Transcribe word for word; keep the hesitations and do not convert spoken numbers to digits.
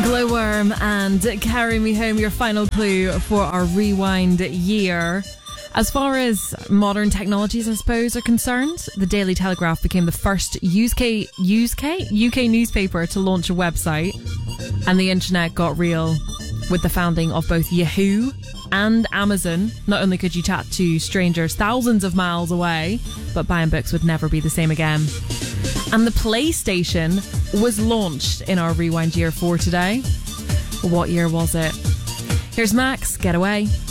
Glowworm and Carry Me Home, your final clue for our rewind year. As far as modern technologies, I suppose, are concerned, the Daily Telegraph became the first U K, U K, U K newspaper to launch a website, and the internet got real with the founding of both Yahoo and Amazon. Not only could you chat to strangers thousands of miles away, but buying books would never be the same again. And the PlayStation was launched in our rewind year for today. What year was it? Here's Max, Get Away.